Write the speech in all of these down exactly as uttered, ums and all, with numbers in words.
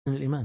الإمام.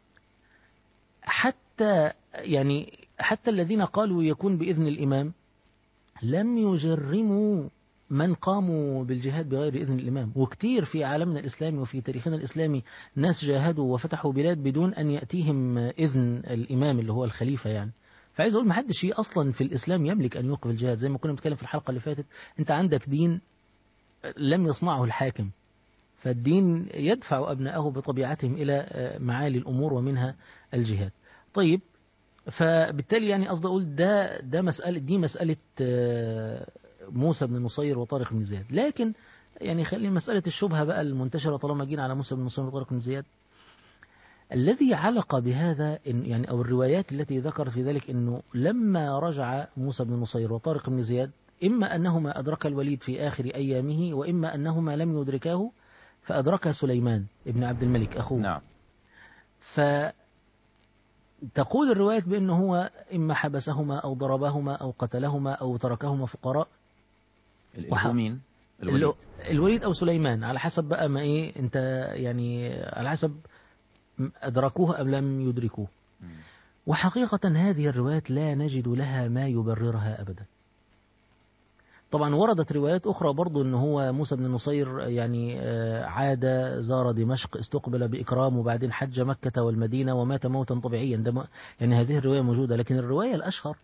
حتى يعني حتى الذين قالوا يكون بإذن الإمام لم يجرموا من قاموا بالجهاد بغير إذن الإمام. وكتير في عالمنا الإسلامي وفي تاريخنا الإسلامي ناس جاهدوا وفتحوا بلاد بدون أن يأتيهم إذن الإمام اللي هو الخليفة يعني. فعايز أقول ما حدش شيء أصلا في الإسلام يملك أن يوقف الجهاد. زي ما كنا بنتكلم في الحلقة اللي فاتت، أنت عندك دين لم يصنعه الحاكم، فالدين يدفع أبنائه بطبيعتهم إلى معالي الأمور ومنها الجهاد. طيب، فبالتالي يعني قصدي أقول ده ده مسألة دي مسألة موسى بن نصير وطارق بن زياد. لكن يعني خلي مسألة الشبهة بقى المنتشرة طالما جينا على موسى بن نصير وطارق بن زياد. الذي علق بهذا إن يعني أو الروايات التي ذكرت في ذلك إنه لما رجع موسى بن نصير وطارق بن زياد إما أنهما أدرك الوليد في آخر أيامه وإما أنهما لم يدركاه فأدرك سليمان ابن عبد الملك أخوه. نعم. فتقول الرواية بأنه هو إما حبسهما أو ضربهما أو قتلهما أو تركهما فقراء. هو مين؟ الوليد. الوليد أو سليمان على حسب بقى ما إيه أنت يعني على حسب أدركوه أم لم يدركوه. وحقيقة هذه الروايات لا نجد لها ما يبررها أبدا. طبعا وردت روايات أخرى برضو أنه هو موسى بن نصير يعني عاد زار دمشق استقبل بإكرام وبعدين حج مكة والمدينة ومات موتا طبيعيا. ده يعني هذه الرواية موجودة. لكن الرواية الأشهر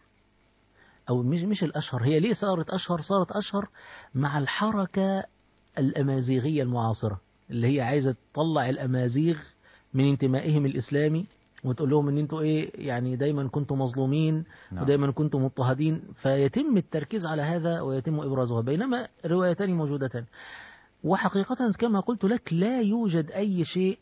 أو مش مش الأشهر، هي ليه صارت أشهر؟ صارت أشهر مع الحركة الأمازيغية المعاصرة اللي هي عايزة تطلع الأمازيغ من انتمائهم الإسلامي وتقول لهم ان انتوا ايه يعني دايما كنتم مظلومين ودايما كنتم مضطهدين، فيتم التركيز على هذا ويتم ابرازها. بينما روايتان موجودتان. وحقيقة كما قلت لك لا يوجد اي شيء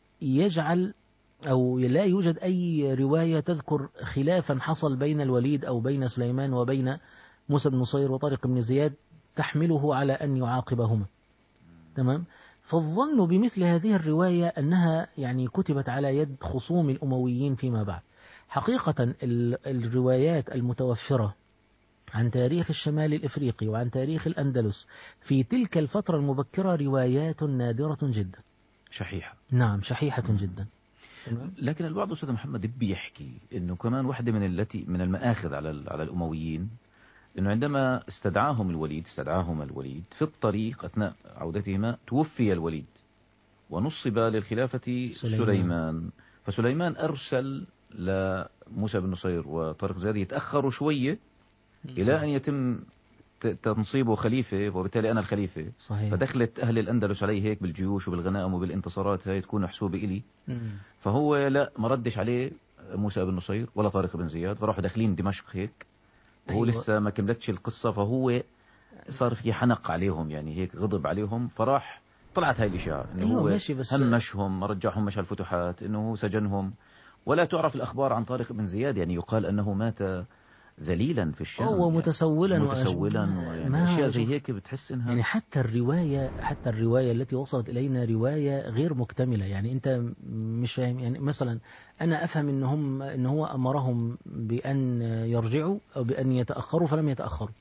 يجعل او لا يوجد اي رواية تذكر خلافا حصل بين الوليد او بين سليمان وبين موسى بن نصير وطارق بن زياد تحمله على ان يعاقبهما. تمام. فالظن بمثل هذه الرواية أنها يعني كتبت على يد خصوم الأمويين فيما بعد. حقيقة الروايات المتوفرة عن تاريخ الشمال الإفريقي وعن تاريخ الأندلس في تلك الفترة المبكرة روايات نادرة جدا. شحيحة. نعم شحيحة م. جدا. لكن البعض أستاذ محمد بيحكي إنه كمان واحدة من التي من المآخذ على على الأمويين إنه عندما استدعاهم الوليد استدعاهم الوليد في الطريق أثناء عودتهما توفي الوليد ونصب للخلافة سليمان, سليمان. فسليمان أرسل لموسى بن نصير وطارق زياد يتأخروا شوية إلى أن يتم تنصيبه خليفة وبالتالي أنا الخليفة. صحيح. فدخلت أهل الأندلس عليه هيك بالجيوش وبالغنائم وبالانتصارات هاي تكون محسوبة إلي. فهو لا ما ردش عليه موسى بن نصير ولا طارق بن زياد فراحوا داخلين دمشق هيك وهو أيوة. لسه ما كملتش القصة فهو صار في حنق عليهم يعني هيك غضب عليهم فراح طلعت هاي الإشاعة إنه أيوة هو ماشي بس همشهم رجعهم مش الفتوحات إنه هو سجنهم. ولا تعرف الأخبار عن طارق بن زياد يعني يقال أنه مات ذليلا في الشام هو يعني متسولا متسولا يعني أشياء زي هيك بتحس إنها يعني حتى الرواية حتى الرواية التي وصلت إلينا رواية غير مكتملة. يعني أنت مش فاهم يعني مثلا أنا أفهم إنهم إن هو أمرهم بأن يرجعوا أو بأن يتأخروا فلم يتأخروا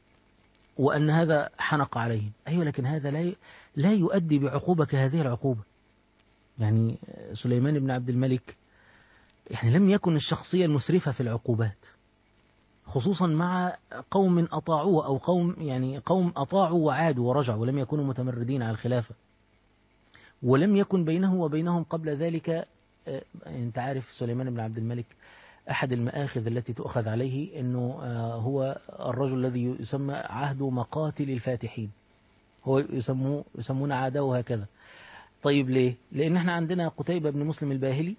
وأن هذا حنق عليهم. أيوة لكن هذا لا لا يؤدي بعقوبة كهذه العقوبة. يعني سليمان بن عبد الملك يعني لم يكن الشخصية المسرفة في العقوبات خصوصا مع قوم أطاعوه أو قوم يعني قوم أطاعوا وعادوا ورجعوا ولم يكونوا متمردين على الخلافة. ولم يكن بينه وبينهم قبل ذلك أنت عارف سليمان بن عبد الملك أحد المآخذ التي تؤخذ عليه أنه هو الرجل الذي يسمى عهد مقاتل الفاتحين. هو يسموه يسمون عاده هكذا. طيب ليه؟ لأن احنا عندنا قتيبة بن مسلم الباهلي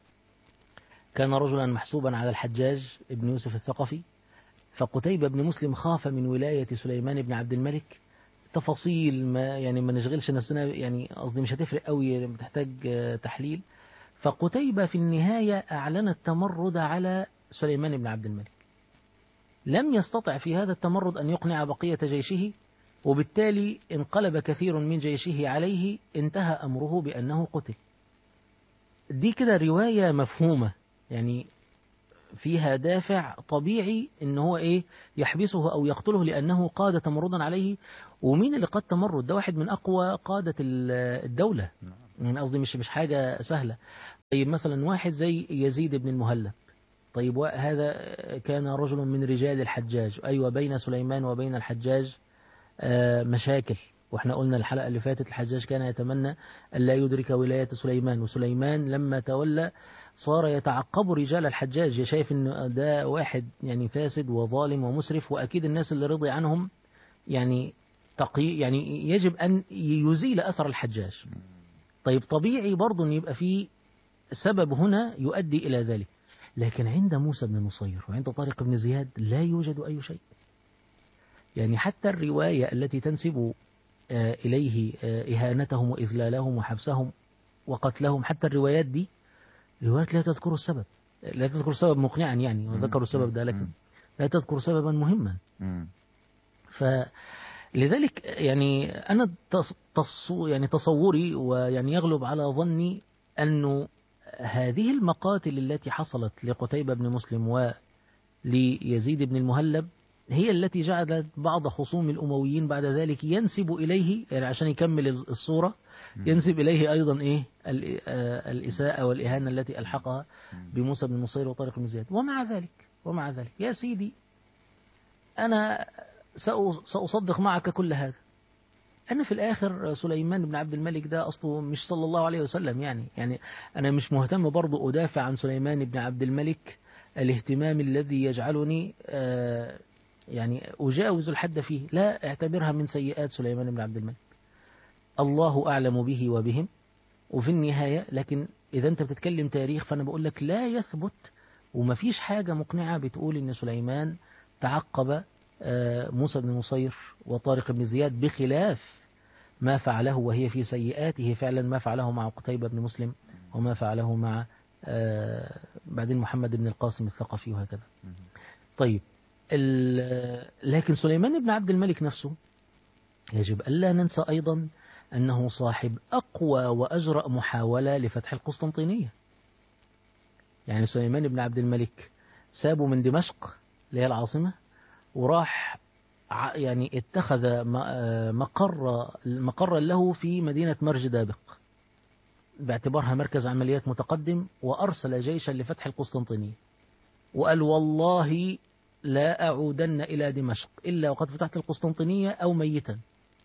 كان رجلا محسوبا على الحجاج ابن يوسف الثقفي. فقتيبة بن مسلم خاف من ولاية سليمان بن عبد الملك. تفاصيل ما يعني ما نشغلش نفسنا يعني قصدي مش هتفرق قوي بتحتاج تحليل. فقتيبة في النهاية أعلن التمرد على سليمان بن عبد الملك. لم يستطع في هذا التمرد أن يقنع بقية جيشه وبالتالي انقلب كثير من جيشه عليه. انتهى أمره بأنه قتل. دي كده رواية مفهومة يعني فيها دافع طبيعي ان هو ايه يحبسه او يقتله لانه قاد تمردا عليه. ومين اللي قاد تمرد؟ ده واحد من اقوى قادة الدولة. يعني قصدي مش مش حاجة سهلة. طيب مثلا واحد زي يزيد بن المهلب، طيب هذا كان رجل من رجال الحجاج، أيوة بين سليمان وبين الحجاج مشاكل، واحنا قلنا الحلقة اللي فاتت الحجاج كان يتمنى ألا يدرك ولاية سليمان، وسليمان لما تولى صار يتعقب رجال الحجاج، شايف ان ده واحد يعني فاسد وظالم ومسرف، واكيد الناس اللي رضي عنهم يعني تقي يعني يجب ان يزيل اثر الحجاج. طيب طبيعي برضه ان يبقى في سبب هنا يؤدي الى ذلك، لكن عند موسى بن نصير وعند طارق بن زياد لا يوجد اي شيء. يعني حتى الرواية التي تنسب إليه إهانتهم وإذلالهم وحبسهم وقتلهم، حتى الروايات دي روايات لا تذكر السبب، لا تذكر سبب مقنعا يعني، وذكروا السبب ده لكن لا تذكر سببا مهما. فلذلك يعني أنا تص يعني تصوري ويعني يغلب على ظني أنه هذه المقاتل التي حصلت لقتيبة بن مسلم وليزيد بن المهلب هي التي جعلت بعض خصوم الأمويين بعد ذلك ينسب إليه، يعني عشان يكمل الصورة ينسب إليه أيضا إيه الإساءة والإهانة التي ألحقها بموسى بن نصير وطارق بن زياد. ومع ذلك ومع ذلك يا سيدي أنا سأصدق معك كل هذا. أنا في الآخر سليمان بن عبد الملك ده أصله مش صلى الله عليه وسلم، يعني يعني أنا مش مهتم برضو أدافع عن سليمان بن عبد الملك الاهتمام الذي يجعلني آه يعني أجاوز الحد فيه، لا اعتبرها من سيئات سليمان بن عبد الملك، الله أعلم به وبهم. وفي النهاية لكن إذا أنت بتتكلم تاريخ فأنا بقول لك لا يثبت وما فيش حاجة مقنعة بتقول إن سليمان تعقب موسى بن نصير وطارق بن زياد بخلاف ما فعله وهي في سيئاته فعلا، ما فعله مع قتيبة بن مسلم وما فعله مع بعدين محمد بن القاسم الثقفي وهكذا. طيب لكن سليمان بن عبد الملك نفسه يجب ألا ننسى أيضا أنه صاحب أقوى وأجرأ محاولة لفتح القسطنطينية. يعني سليمان بن عبد الملك سابه من دمشق اللي هي العاصمة وراح يعني اتخذ مقر مقرا له في مدينة مرج دابق باعتبارها مركز عمليات متقدم، وأرسل جيشا لفتح القسطنطينية وقال والله لا أعودن إلى دمشق إلا وقد فتحت القسطنطينية أو ميتا.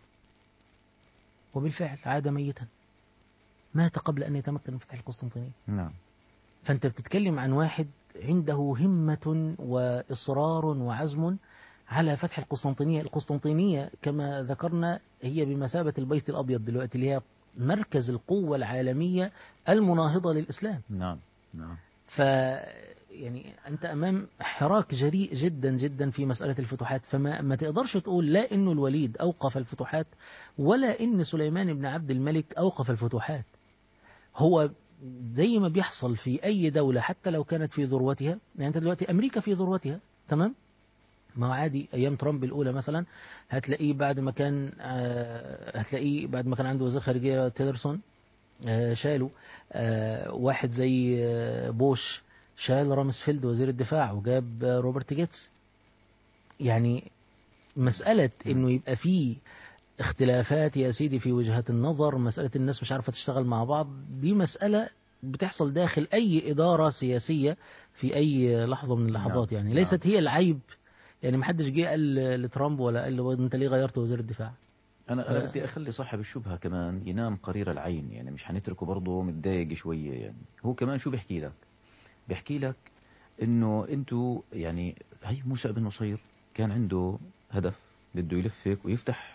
وبالفعل عاد ميتا، مات قبل أن يتمكن من فتح القسطنطينية. نعم. فأنت بتتكلم عن واحد عنده همة وإصرار وعزم على فتح القسطنطينية. القسطنطينية كما ذكرنا هي بمثابة البيت الأبيض دلوقتي، اللي هي مركز القوة العالمية المناهضة للإسلام. نعم نعم. ف يعني أنت أمام حراك جريء جدا جدا في مسألة الفتوحات، فما ما تقدرش تقول لا إنه الوليد أوقف الفتوحات ولا إن سليمان بن عبد الملك أوقف الفتوحات. هو زي ما بيحصل في أي دولة حتى لو كانت في ذروتها، يعني أنت دلوقتي أمريكا في ذروتها تمام، ما عادي أيام ترامب الأولى مثلا هتلاقيه بعد ما كان هتلاقيه بعد ما كان عنده وزير خارجية تيلرسون شالوا واحد زي بوش، شال رامسفيلد وزير الدفاع وجاب روبرت جيتس. يعني مسألة إنه يبقى فيه اختلافات يا سيدي في وجهات النظر، مسألة الناس مش عارفة تشتغل مع بعض، دي مسألة بتحصل داخل أي إدارة سياسية في أي لحظة من اللحظات. يعني ليست هي العيب، يعني محدش جه قال لترامب ولا قال له أنت ليه غيرت وزير الدفاع. أنا أنا بدي أخلي صاحب الشبهة كمان ينام قرير العين، يعني مش هنتركه برضه متضايق شوية. يعني هو كمان شو بيحكي لك؟ بيحكي لك إنه أنتوا يعني هي موسى بن نصير كان عنده هدف بده يلفك ويفتح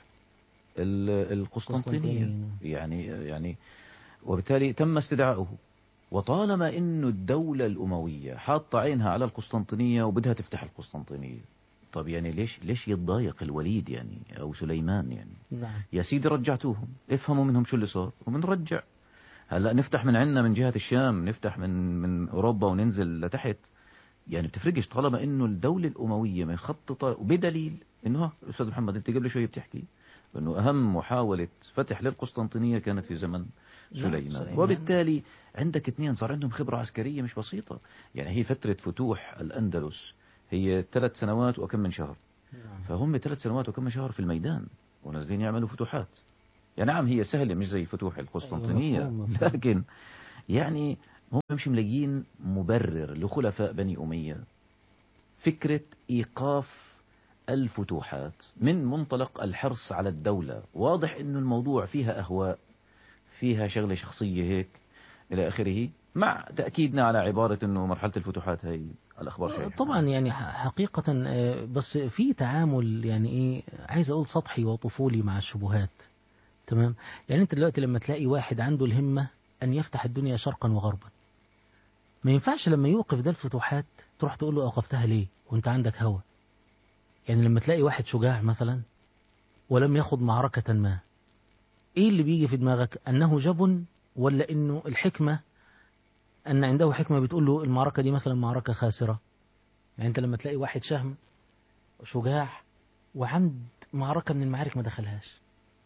القسطنطينية، يعني يعني وبالتالي تم استدعائه. وطالما إنه الدولة الأموية حاطة عينها على القسطنطينية وبدها تفتح القسطنطينية، طب يعني ليش ليش يتضايق الوليد يعني أو سليمان يعني؟ نعم. يا سيدي رجعتوهم، افهموا منهم شو اللي صار وبنرجع. هلا نفتح من عندنا من جهة الشام، نفتح من من أوروبا وننزل لتحت، يعني بتفرقش طالما إنه الدولة الأموية مخططة. وبدليل إنه أستاذ محمد أنت قبل شوي بتحكي إنه أهم محاولة فتح للقسطنطينية كانت في زمن سليمان. سليمان. وبالتالي عندك اثنين صار عندهم خبرة عسكرية مش بسيطة. يعني هي فترة فتوح الأندلس هي ثلاث سنوات وكم من شهر. نعم. فهم ثلاث سنوات وكم من شهر في الميدان ونازلين يعملوا فتوحات. يعني نعم هي سهلة مش زي فتوح القسطنطينية، أيوة، مفهوم، مفهوم. لكن يعني هم مش ملاقيين مبرر لخلفاء بني أمية فكرة إيقاف الفتوحات من منطلق الحرص على الدولة. واضح إنه الموضوع فيها أهواء، فيها شغلة شخصية هيك إلى آخره، مع تأكيدنا على عبارة إنه مرحلة الفتوحات هي الأخبار شيء طبعا يعني حقيقة، بس في تعامل يعني إيه، عايز أقول سطحي وطفولي مع الشبهات. تمام. يعني أنت دلوقتي لما تلاقي واحد عنده الهمة أن يفتح الدنيا شرقا وغربا، ما ينفعش لما يوقف ده الفتوحات تروح تقول له أوقفتها ليه وأنت عندك هوى. يعني لما تلاقي واحد شجاع مثلا ولم يخض معركة ما، إيه اللي بيجي في دماغك؟ أنه جبن، ولا إنه الحكمة أن عنده حكمة بتقول له المعركة دي مثلا معركة خاسرة؟ يعني أنت لما تلاقي واحد شهم شجاع وعند معركة من المعارك ما دخلهاش،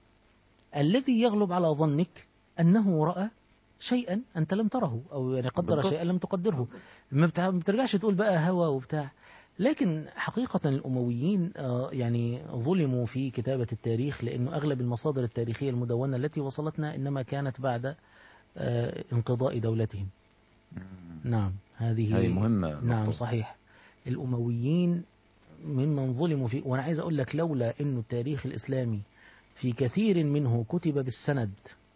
الذي يغلب على ظنك أنه رأى شيئا أنت لم تره، أو يعني قدر بالضبط. شيئا لم تقدره. ما بتع- ما بترجعش تقول بقى هوى وبتاع. لكن حقيقة الأمويين آه، يعني ظلموا في كتابة التاريخ، لأنه أغلب المصادر التاريخية المدونة التي وصلتنا إنما كانت بعد آه، انقضاء دولتهم. نعم هذه هاي مهمة نعم نقطة. صحيح. الأمويين ممن ظلموا فيه. وأنا عايز أقول لك لولا أن التاريخ الإسلامي في كثير منه كتب بالسند،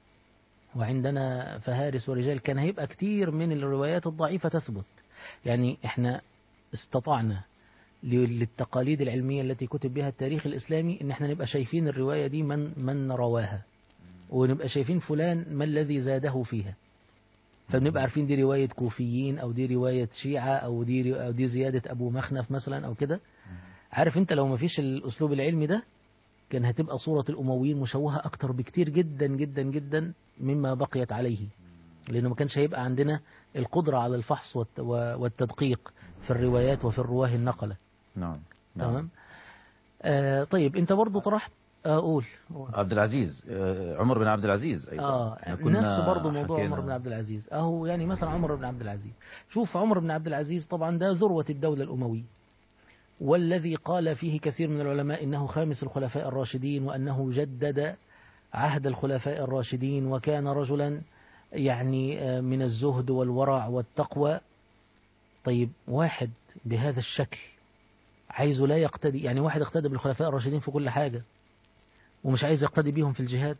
وعندنا فهارس ورجال، كان هيبقى كتير من الروايات الضعيفة تثبت. يعني احنا استطعنا للتقاليد العلمية التي كتب بها التاريخ الإسلامي إن احنا نبقى شايفين الرواية دي من من رواها، ونبقى شايفين فلان ما الذي زاده فيها، فبنبقى عارفين دي رواية كوفيين أو دي رواية شيعة أو دي أو دي زيادة أبو مخنف مثلا أو كده. عارف أنت لو ما فيش الأسلوب العلمي ده كان هتبقى صورة الأمويين مشوهة أكتر بكتير جدا جدا جدا مما بقيت عليه، لأنه ما كانش هيبقى عندنا القدرة على الفحص والت- والتدقيق في الروايات وفي الرواه النقلة. نعم نعم. تمام. آه طيب أنت برضو طرحت أقول عبد العزيز، آه، عمر بن عبد العزيز أيضا. آه احنا نفس برضو كنا موضوع عمر بن حكينا. عبد العزيز أهو. يعني مثلا عمر بن عبد العزيز، شوف عمر بن عبد العزيز طبعا ده ذروة الدولة الأموية، والذي قال فيه كثير من العلماء إنه خامس الخلفاء الراشدين، وأنه جدد عهد الخلفاء الراشدين، وكان رجلا يعني من الزهد والورع والتقوى. طيب واحد بهذا الشكل عايزه لا يقتدي، يعني واحد اقتدى بالخلفاء الراشدين في كل حاجة ومش عايز يقتدي بيهم في الجهاد،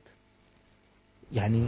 يعني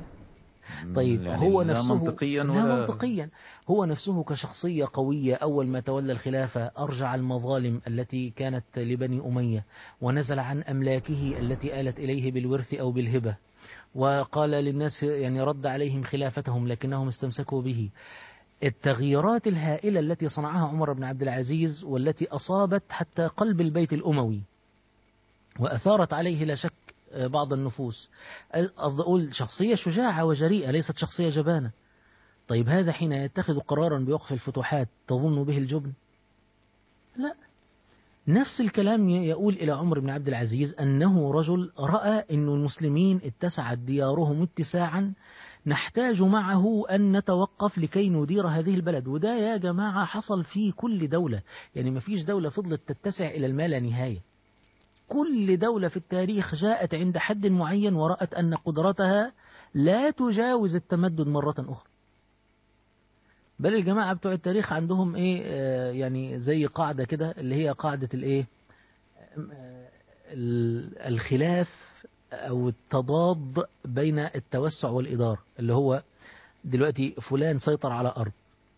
طيب يعني هو لا نفسه منطقيا لا ولا. منطقيا، هو نفسه كشخصية قوية أول ما تولى الخلافة أرجع المظالم التي كانت لبني أمية، ونزل عن أملاكه التي آلت إليه بالورث أو بالهبة، وقال للناس يعني رد عليهم خلافتهم لكنهم استمسكوا به. التغييرات الهائلة التي صنعها عمر بن عبد العزيز والتي أصابت حتى قلب البيت الأموي وأثارت عليه لا شك بعض النفوس. قصد أقول شخصية شجاعة وجريئة، ليست شخصية جبانة. طيب هذا حين يتخذ قرارا بوقف الفتوحات تظن به الجبن؟ لا. نفس الكلام يقول إلى عمر بن عبد العزيز أنه رجل رأى أن المسلمين اتسعت ديارهم اتساعا نحتاج معه أن نتوقف لكي ندير هذه البلد. وده يا جماعة حصل في كل دولة، يعني ما فيش دولة فضلت تتسع إلى المال نهاية. كل دولة في التاريخ جاءت عند حد معين ورأت أن قدرتها لا تجاوز التمدد مرة أخرى. بل الجماعة بتوع التاريخ عندهم إيه آه يعني زي قاعدة كده اللي هي قاعدة الإيه آه الخلاف أو التضاد بين التوسع والإدارة، اللي هو دلوقتي فلان سيطر على أرض،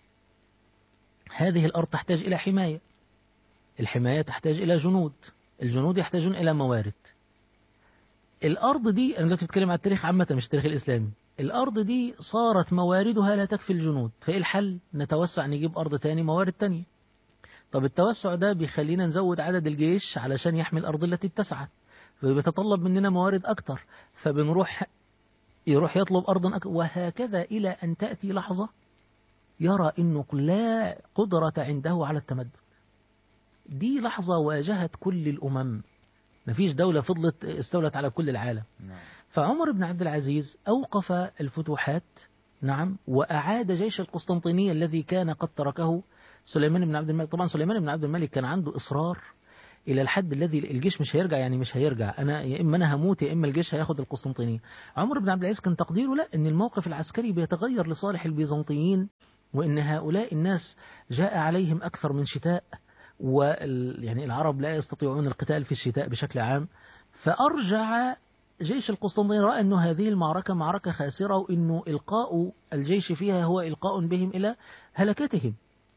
هذه الأرض تحتاج إلى حماية، الحماية تحتاج إلى جنود، الجنود يحتاجون إلى موارد. الأرض دي أنا دلوقتي بتكلم عن التاريخ عامة مش التاريخ الإسلامي، الأرض دي صارت مواردها لا تكفي الجنود، فإيه الحل؟ نتوسع نجيب أرض تاني موارد تانية. طب التوسع ده بيخلينا نزود عدد الجيش علشان يحمي الأرض التي اتسعت، فبيتطلب مننا موارد أكتر، فبنروح يروح يطلب أرضا أكتر، وهكذا إلى أن تأتي لحظة يرى أنه لا قدرة عنده على التمدد. دي لحظة واجهت كل الأمم، مفيش دولة فضلت استولت على كل العالم. فعمر بن عبد العزيز أوقف الفتوحات، نعم، وأعاد جيش القسطنطينية الذي كان قد تركه سليمان بن عبد الملك. طبعا سليمان بن عبد الملك كان عنده إصرار إلى الحد الذي الجيش مش هيرجع، يعني مش هيرجع، أنا يا إما أنا هموت يا إما الجيش هياخد القسطنطينية. عمر بن عبد العزيز كان تقديره لا، إن الموقف العسكري بيتغير لصالح البيزنطيين، وإن هؤلاء الناس جاء عليهم أكثر من شتاء، وال يعني العرب لا يستطيعون القتال في الشتاء بشكل عام. فأرجع جيش القسطنطينية، رأى أنه هذه المعركة معركة خاسرة، وأنه إلقاء الجيش فيها هو إلقاء بهم إلى هلكتهم.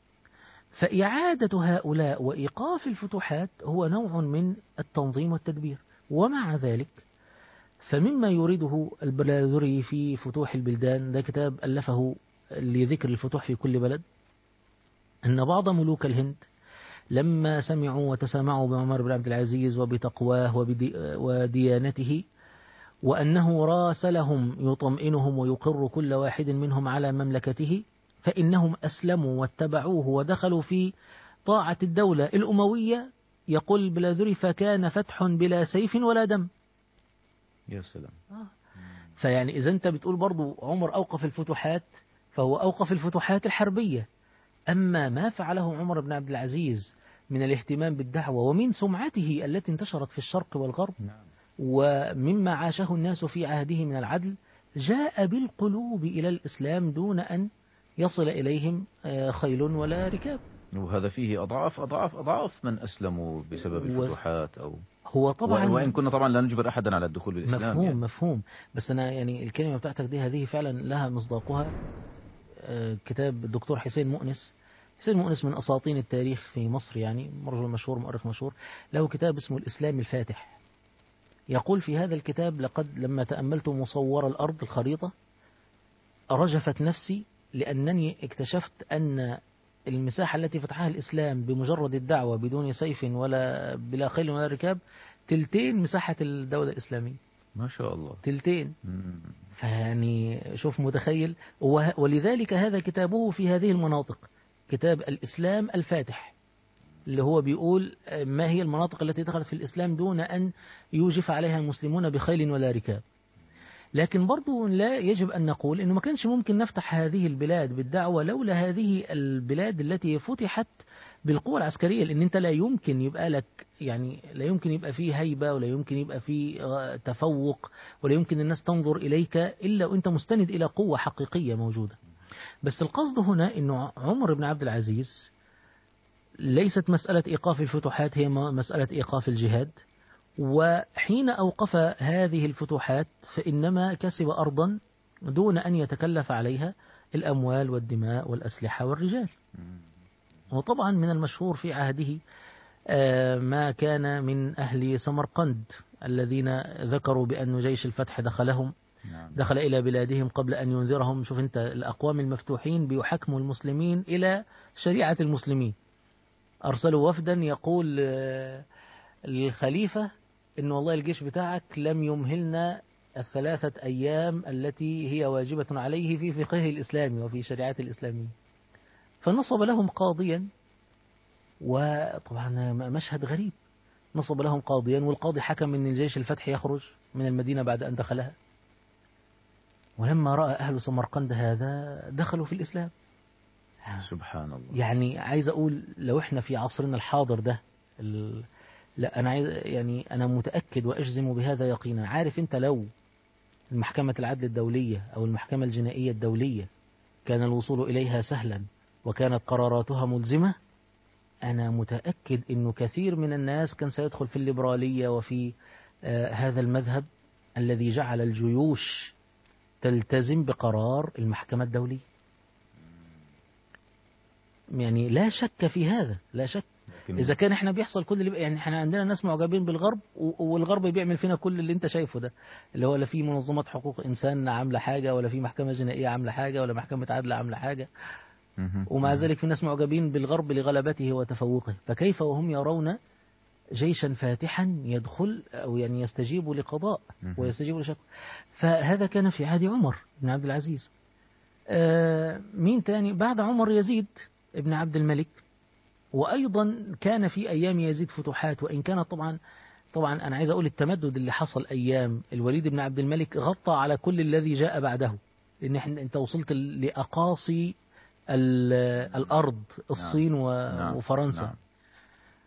فإعادة هؤلاء وإيقاف الفتوحات هو نوع من التنظيم والتدبير. ومع ذلك فمما يريده البلاذري في فتوح البلدان، ده كتاب ألفه لذكر الفتوح في كل بلد، أن بعض ملوك الهند لما سمعوا وتسامعوا بعمر بن عبد العزيز وبتقواه وبدي وديانته، وأنه راسلهم يطمئنهم ويقر كل واحد منهم على مملكته، فإنهم أسلموا واتبعوه ودخلوا في طاعة الدولة الأموية. يقول البلاذري فكان فتح بلا سيف ولا دم. يا سلام. فيعني إذا أنت بتقول برضو عمر أوقف الفتوحات، فهو أوقف الفتوحات الحربية. أما ما فعله عمر بن عبد العزيز من الاهتمام بالدعوة ومن سمعته التي انتشرت في الشرق والغرب، ومما عاشه الناس في عهده من العدل، جاء بالقلوب إلى الإسلام دون أن يصل إليهم خيل ولا ركاب. وهذا فيه أضعاف أضعاف أضعاف من أسلموا بسبب الفتوحات. أو هو طبعا وإن كنا طبعا لا نجبر أحدا على الدخول بالإسلام. مفهوم يعني. مفهوم بس أنا يعني الكلمة بتاعتك دي هذه فعلا لها مصداقها. كتاب الدكتور حسين مؤنس، حسين مؤنس من أساطين التاريخ في مصر، يعني رجل مشهور مؤرخ مشهور، له كتاب اسمه الإسلام الفاتح. يقول في هذا الكتاب: لقد لما تأملت مصور الأرض الخريطة رجفت نفسي، لأنني اكتشفت أن المساحة التي فتحها الإسلام بمجرد الدعوة بدون سيف ولا بلا خيل ولا ركاب تلتين مساحة الدولة الإسلامية. ما شاء الله. تلتين. فيعني شوف متخيل. ولذلك هذا كتابه في هذه المناطق، كتاب الإسلام الفاتح، اللي هو بيقول ما هي المناطق التي دخلت في الإسلام دون أن يوجف عليها المسلمون بخيل ولا ركاب. لكن برضو لا يجب أن نقول أنه ما كانش ممكن نفتح هذه البلاد بالدعوة لولا هذه البلاد التي فتحت بالقوة العسكرية، لأن أنت لا يمكن يبقى لك، يعني لا يمكن يبقى فيه هيبة، ولا يمكن يبقى فيه تفوق، ولا يمكن الناس تنظر إليك إلا وأنت مستند إلى قوة حقيقية موجودة. بس القصد هنا أنه عمر بن عبد العزيز ليست مسألة إيقاف الفتوحات، هي مسألة إيقاف الجهاد. وحين أوقف هذه الفتوحات فإنما كسب أرضا دون أن يتكلف عليها الأموال والدماء والأسلحة والرجال. وطبعا من المشهور في عهده ما كان من أهل سمرقند الذين ذكروا بأن جيش الفتح دخلهم دخل إلى بلادهم قبل أن ينذرهم. شوف أنت، الأقوام المفتوحين بيحكموا المسلمين إلى شريعة المسلمين. أرسلوا وفدا يقول للخليفة إن والله الجيش بتاعك لم يمهلنا الثلاثة أيام التي هي واجبة عليه في فقهه الإسلامي وفي شريعته الإسلامية. فنصب لهم قاضيا، وطبعا مشهد غريب، نصب لهم قاضيا، والقاضي حكم أن الجيش الفتح يخرج من المدينة بعد أن دخلها. ولما رأى أهل سمرقند هذا دخلوا في الإسلام. سبحان الله. يعني عايز أقول لو إحنا في عصرنا الحاضر ده ال... لا أنا عايز يعني أنا متأكد وأجزم بهذا يقينا. عارف أنت لو المحكمة العدل الدولية أو المحكمة الجنائية الدولية كان الوصول إليها سهلا وكانت قراراتها ملزمة، أنا متأكد أنه كثير من الناس كان سيدخل في الليبرالية وفي آه هذا المذهب الذي جعل الجيوش تلتزم بقرار المحكمة الدولية. يعني لا شك في هذا، لا شك. إذا كان إحنا بيحصل كل اللي يعني إحنا عندنا ناس معجبين بالغرب، والغرب بيعمل فينا كل اللي أنت شايفه ده، اللي هو لا في منظمة حقوق إنسان عاملة حاجة، ولا في محكمة جنائية عاملة حاجة، ولا محكمة عدل عاملة حاجة، ومع ذلك في ناس معجبين بالغرب لغلبته وتفوقه. فكيف وهم يرون جيشا فاتحا يدخل أو يعني يستجيب لقضاء ويستجيب لشكوى؟ فهذا كان في عهد عمر بن عبد العزيز. آه مين تاني بعد عمر؟ يزيد ابن عبد الملك، وأيضا كان في أيام يزيد فتوحات، وإن كان طبعا طبعا أنا عايز أقول التمدد اللي حصل أيام الوليد بن عبد الملك غطى على كل الذي جاء بعده، لأن إحنا أنت وصلت لأقاصي الأرض، الصين نعم. وفرنسا. نعم.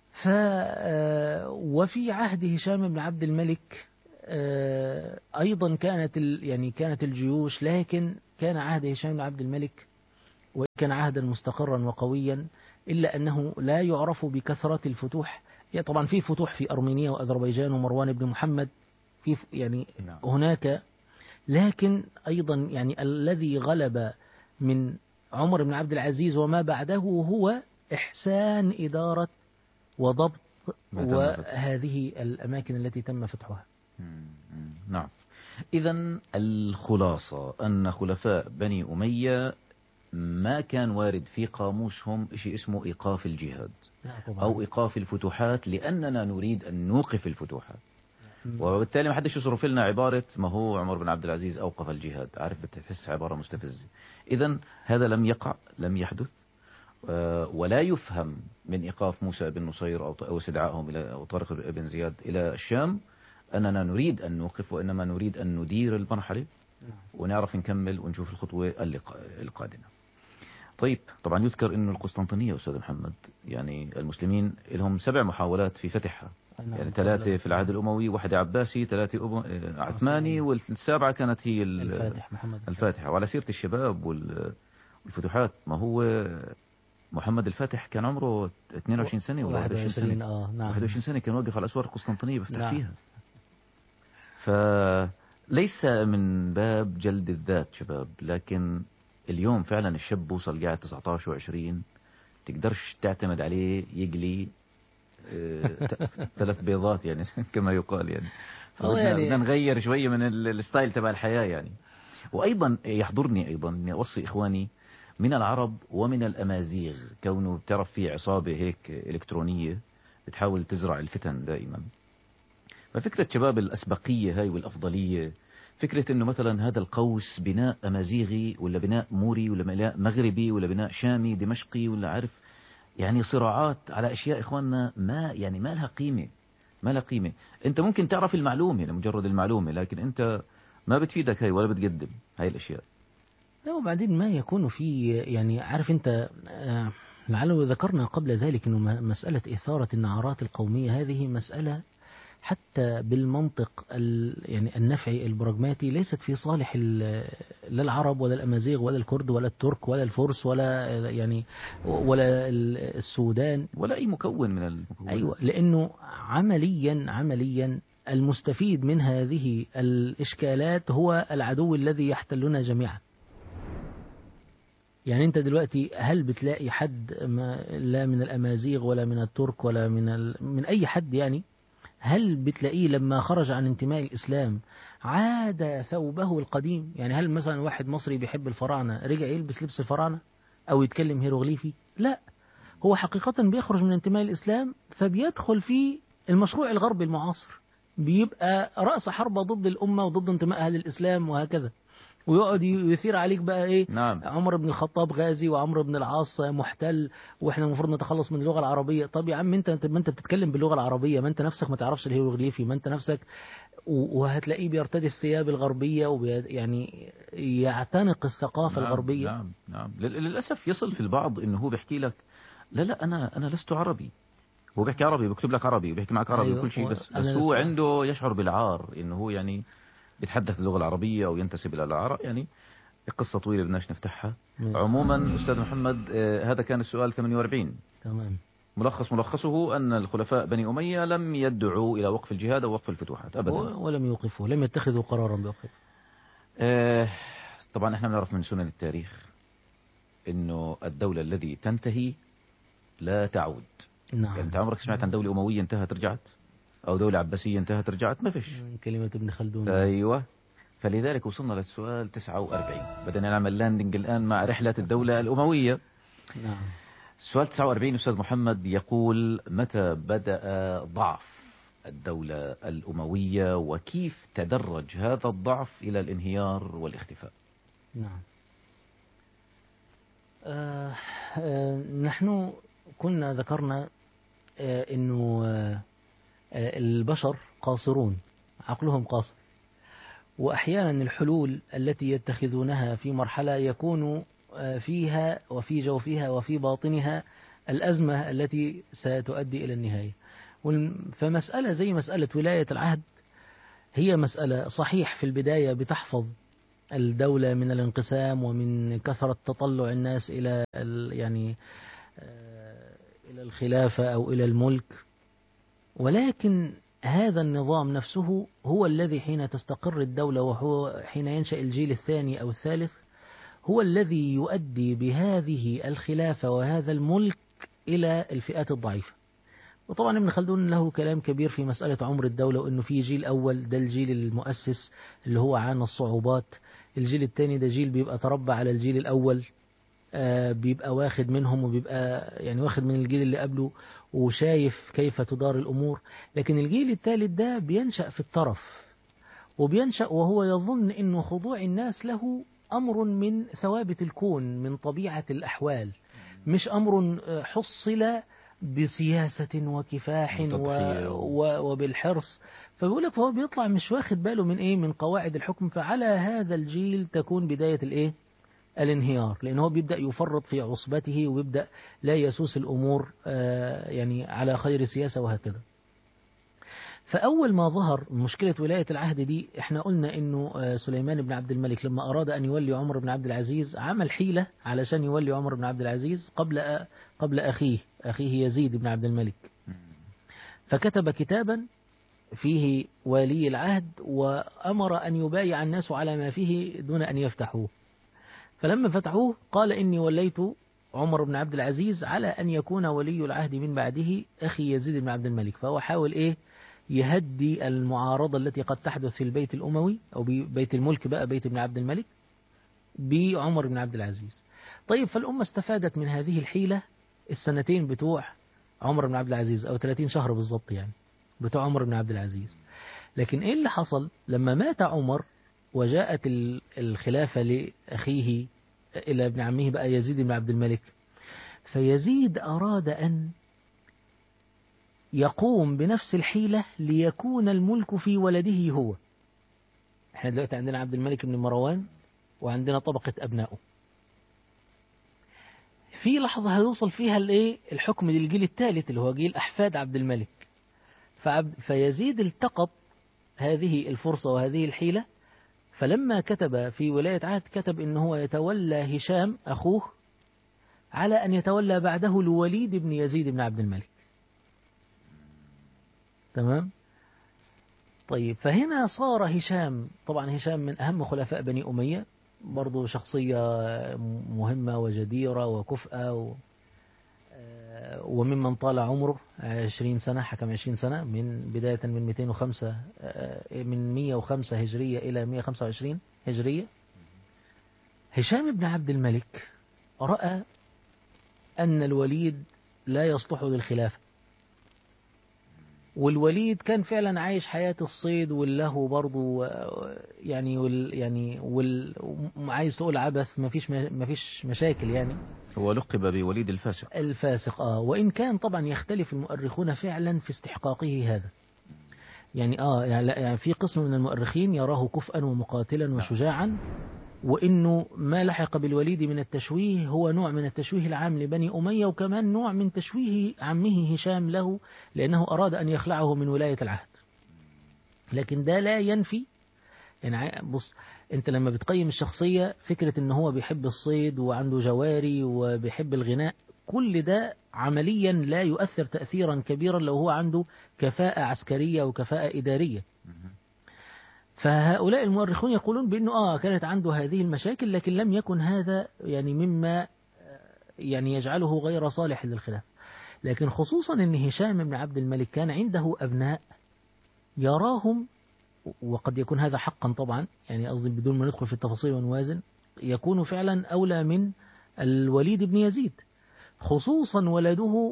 ف آه، وفي عهد هشام بن عبد الملك آه، أيضا كانت ال- يعني كانت الجيوش، لكن كان عهد هشام بن عبد الملك وكان عهدا مستقرا وقويا، إلا أنه لا يعرف بكثرة الفتوح. يعني طبعا في فتوح في أرمينيا وأذربيجان ومروان بن محمد، في ف- يعني نعم. هناك، لكن أيضا يعني الذي غلب من عمر بن عبد العزيز وما بعده هو إحسان إدارة وضبط ما تم فتحه. وهذه الأماكن التي تم فتحها. مم. مم. نعم. إذا الخلاصة أن خلفاء بني أمية ما كان وارد في قاموسهم شيء اسمه إيقاف الجهاد لا طبعا. أو إيقاف الفتوحات، لأننا نريد أن نوقف الفتوحات. مم. وبالتالي ما حدش يصرف لنا عبارة ما هو عمر بن عبد العزيز أوقف الجهاد، عارف بتحس عبارة مستفزة. إذا هذا لم يقع، لم يحدث. آه، ولا يفهم من إيقاف موسى بن نصير أو أو استدعائهم إلى أو طارق بن زياد إلى الشام أننا نريد أن نوقف، وإنما نريد أن ندير المرحلة ونعرف نكمل ونشوف الخطوة اللق- القادمة. طيب، طبعا يذكر أن القسطنطينية أستاذ محمد، يعني المسلمين لهم سبع محاولات في فتحها، نعم. يعني ثلاثة في العهد الأموي، واحدة عباسي، ثلاثة أبو- آه، عثماني، والسابعة كانت هي ال- الفاتح محمد الفاتحة. وعلى سيرة الشباب وال- والفتوحات، ما هو محمد الفاتح كان عمره اثنين وعشرين سنة ولا واحد وعشرين واحد وعشرين. سنة. اه نعم. واحد وعشرين سنة كان واقف على أسوار القسطنطينية بفتح نعم. فيها. فليس من باب جلد الذات شباب، لكن اليوم فعلا الشاب وصل قاعد تسعة عشر و20، تقدرش تعتمد عليه يقلي آه، ت- ثلاث بيضات يعني كما يقال يعني. اه فبدنا بدنا يعني نغير شوية من ال- الستايل تبع الحياة يعني. وأيضا يحضرني أيضا أني أوصي إخواني من العرب ومن الأمازيغ، كونه بتعرف في عصابة هيك إلكترونية بتحاول تزرع الفتن دائما. ففكرة شباب الأسبقية هاي والأفضلية، فكرة أنه مثلا هذا القوس بناء أمازيغي ولا بناء موري ولا بناء مغربي ولا بناء شامي دمشقي ولا عارف، يعني صراعات على أشياء إخواننا ما يعني ما لها قيمة، ما لها قيمة. أنت ممكن تعرف المعلومة لمجرد المعلومة، لكن أنت ما بتفيدك هاي ولا بتقدم هاي الأشياء. لا، وبعدين ما يكون في، يعني عارف انت، آه، لعله ذكرنا قبل ذلك انه م- مسألة إثارة النعرات القومية هذه مسألة حتى بالمنطق ال يعني النفعي البراغماتي ليست في صالح ال- لا العرب ولا الأمازيغ ولا الكرد ولا الترك ولا الفرس ولا يعني ولا ال- السودان. ولا أي مكون من المكونات. أيوة، لأنه عمليا عمليا المستفيد من هذه الإشكالات هو العدو الذي يحتلنا جميعا. يعني أنت دلوقتي هل بتلاقي حد ما لا من الأمازيغ ولا من الترك ولا من ال... من أي حد، يعني هل بتلاقيه لما خرج عن انتماء الإسلام عاد ثوبه القديم؟ يعني هل مثلا واحد مصري بيحب الفراعنة رجع يلبس لبس الفراعنة أو يتكلم هيروغليفي؟ لا، هو حقيقة بيخرج من انتماء الإسلام فبيدخل في المشروع الغربي المعاصر، بيبقى رأس حربة ضد الأمة وضد انتمائها للإسلام وهكذا، ويقعد يثير عليك بقى ايه، نعم. عمر بن الخطاب غازي وعمرو بن العاص محتل واحنا المفروض نتخلص من اللغه العربيه. طب يا عم انت انت- ما انت بتتكلم باللغه العربيه، ما انت نفسك ما تعرفش الهيروغليفي، ما انت نفسك و- وهتلاقيه بيرتدي الثياب الغربيه وبي يعني يعتنق الثقافه نعم الغربيه. نعم نعم لل- للأسف يصل في البعض إنه هو بيحكي لك لا لا أنا أنا لست عربي. هو بيحكي عربي، بيكتب لك عربي وبيحكي معك عربي ايوه وكل شيء، بس انا بس هو لست. عنده يشعر بالعار إنه هو يعني بيتحدث اللغة العربية أو ينتسب إلى العرب يعني. قصة طويلة بدناش نفتحها. عموما أستاذ محمد، آه، هذا كان السؤال ثمانية وأربعين. تمام. ملخص ملخصه أن الخلفاء بني أمية لم يدعوا إلى وقف الجهاد أو وقف الفتوحات أبدا. و- ولم يوقفوا، لم يتخذوا قرارا بوقفه. آه، طبعا احنا بنعرف من سنن التاريخ انه الدولة الذي تنتهي لا تعود. نعم. يعني انت عمرك سمعت عن دولة أموية انتهت رجعت، او دولة عباسية انتهت رجعت؟ ما فيش. كلمة ابن خلدون. ايوه. فلذلك وصلنا للسؤال تسعة وأربعين، بدنا نعمل لاندنج الآن مع رحلة الدولة الأموية. نعم. السؤال تسعة وأربعين أستاذ محمد يقول: متى بدأ ضعف الدولة الأموية وكيف تدرج هذا الضعف إلى الانهيار والاختفاء؟ نعم. آه آه نحن كنا ذكرنا آه انه آه آه البشر قاصرون، عقلهم قاصر، واحيانا الحلول التي يتخذونها في مرحلة يكون آه فيها وفي جوفها وفي باطنها الأزمة التي ستؤدي إلى النهاية. فمسألة زي مسألة ولاية العهد هي مسألة صحيح في البداية بتحفظ الدولة من الانقسام ومن كثرة تطلع الناس إلى يعني إلى الخلافة أو إلى الملك، ولكن هذا النظام نفسه هو الذي حين تستقر الدولة وهو حين ينشأ الجيل الثاني أو الثالث هو الذي يؤدي بهذه الخلافة وهذا الملك إلى الفئات الضعيفة. وطبعا ابن خلدون له كلام كبير في مسألة عمر الدولة، وأنه في جيل أول ده الجيل المؤسس اللي هو عانى الصعوبات، الجيل الثاني ده جيل بيبقى تربى على الجيل الأول، آه بيبقى واخد منهم وبيبقى يعني واخد من الجيل اللي قبله وشايف كيف تدار الأمور، لكن الجيل الثالث ده بينشأ في الترف وبينشأ وهو يظن أنه خضوع الناس له أمر من ثوابت الكون من طبيعة الأحوال، مش أمر حصل بسياسة وكفاح و... و... وبالحرص. فبيقول لك فهو بيطلع مش واخد باله من إيه من قواعد الحكم، فعلى هذا الجيل تكون بداية الإيه الانهيار، لأنه هو بيبدأ يفرط في عصبته ويبدأ لا يسوس الأمور آه يعني على خير سياسة وهكذا. فأول ما ظهر مشكلة ولاية العهد دي احنا قلنا انه سليمان بن عبد الملك لما أراد أن يولي عمر بن عبد العزيز عمل حيلة علشان يولي عمر بن عبد العزيز قبل قبل أخيه أخيه يزيد بن عبد الملك، فكتب كتابا فيه والي العهد وأمر أن يبايع الناس على ما فيه دون أن يفتحوه. فلما فتحوه قال إني وليت عمر بن عبد العزيز على أن يكون ولي العهد من بعده أخي يزيد بن عبد الملك. فهو حاول إيه يهدي المعارضة التي قد تحدث في البيت الأموي أو بيت الملك بقى بيت ابن عبد الملك بعمر بن عبد العزيز. طيب فالأمة استفادت من هذه الحيلة السنتين بتوع عمر بن عبد العزيز أو ثلاثين شهر بالضبط يعني بتوع عمر بن عبد العزيز. لكن إيه اللي حصل لما مات عمر وجاءت الخلافة لأخيه إلى ابن عمه بقى يزيد بن عبد الملك؟ فيزيد أراد أن يقوم بنفس الحيلة ليكون الملك في ولده هو. احنا دلوقتي عندنا عبد الملك بن مروان وعندنا طبقة أبنائه، في لحظة هيوصل فيها الايه الحكم للجيل الثالث اللي هو جيل أحفاد عبد الملك. فعبد فيزيد التقط هذه الفرصة وهذه الحيلة، فلما كتب في ولاية عهد كتب إن هو يتولى هشام أخوه على أن يتولى بعده الوليد بن يزيد بن عبد الملك. تمام. طيب فهنا صار هشام، طبعا هشام من أهم خلفاء بني أمية، برضو شخصية مهمة وجديرة وكفءة و... وممن طال عمره عشرين سنة، حكم عشرين سنة من بداية من مئتين وخمسة من مئة وخمسة هجرية إلى مئة وخمسة وعشرين هجرية. هشام بن عبد الملك رأى أن الوليد لا يصلح للخلافة، والوليد كان فعلا عايش حياة الصيد واللهو برضو يعني وال يعني وال عايز تقول عبث، ما فيش ما فيش مشاكل يعني. هو لقب بوليد الفاسق. الفاسق اه وإن كان طبعا يختلف المؤرخون فعلا في استحقاقه هذا. يعني اه يعني في قسم من المؤرخين يراه كفءا ومقاتلا وشجاعا، وإنه ما لحق بالوليد من التشويه هو نوع من التشويه العام لبني أمية، وكمان نوع من تشويه عمه هشام له لأنه أراد أن يخلعه من ولاية العهد. لكن ده لا ينفي يعني بص أنت لما بتقيم الشخصية فكرة أنه هو بيحب الصيد وعنده جواري وبيحب الغناء، كل ده عمليا لا يؤثر تأثيرا كبيرا لو هو عنده كفاءة عسكرية وكفاءة إدارية. فهؤلاء المؤرخون يقولون بأنه آه كانت عنده هذه المشاكل، لكن لم يكن هذا يعني مما يعني يجعله غير صالح للخلافة. لكن خصوصا أن هشام بن عبد الملك كان عنده أبناء يراهم، وقد يكون هذا حقا طبعا يعني قصدي بدون ما ندخل في التفاصيل ونوازن، يكون فعلا أولى من الوليد بن يزيد، خصوصا ولده